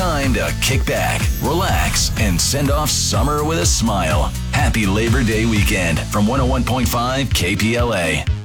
time to kick back, relax, and send off summer with a smile. Happy Labor Day weekend from 101.5 KPLA.